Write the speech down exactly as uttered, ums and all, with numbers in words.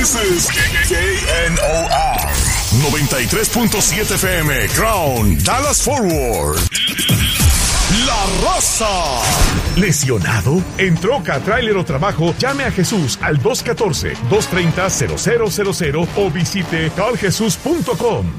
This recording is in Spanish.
This is K N O R noventa y tres punto siete F M, Crown, Dallas Forward. La Raza. ¿Lesionado? ¿En troca, tráiler o trabajo? Llame a Jesús al dos uno cuatro, dos tres cero, cero cero cero cero o visite call jesus punto com.